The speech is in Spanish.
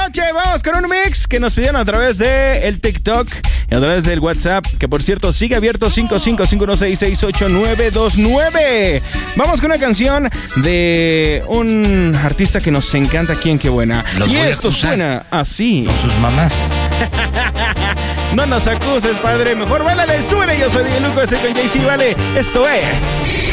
noche. Vamos con un mix que nos pidieron a través de el TikTok y a través del WhatsApp, que por cierto sigue abierto 5551668929. Vamos con una canción de un artista que nos encanta aquí en Qué Buena. Los y voy a esto acusar. suena así. Con sus mamás. No nos acuses, padre. Mejor báilale, súbele. Yo soy Diego Luco, estoy con JC, vale. Esto es